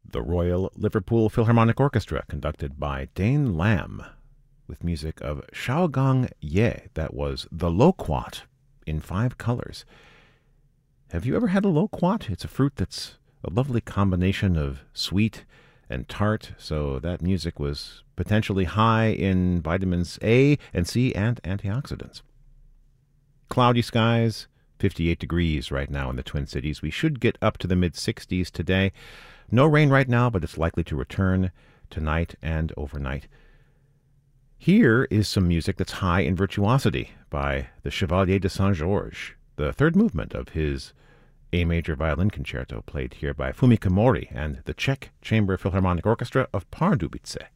The Royal Liverpool Philharmonic Orchestra, conducted by Dane Lamb, with music of Xiaogang Ye. That was the loquat in 5 colors. Have you ever had a loquat? It's a fruit that's a lovely combination of sweet and tart, so that music was potentially high in vitamins A and C and antioxidants. Cloudy skies, 58 degrees right now in the Twin Cities. We should get up to the mid-60s today. No rain right now, but it's likely to return tonight and overnight. Here is some music that's high in virtuosity by the Chevalier de Saint-Georges, the third movement of his A major violin concerto, played here by Fumika Mori and the Czech Chamber Philharmonic Orchestra of Pardubice.